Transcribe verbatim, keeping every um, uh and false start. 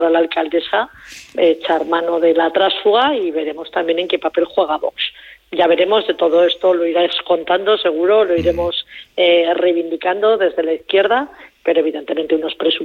la alcaldesa echar mano de la tránsfuga y veremos también en qué papel juega Vox. Ya veremos, de todo esto lo irás contando, seguro, lo iremos eh, reivindicando desde la izquierda, pero evidentemente unos presupuestos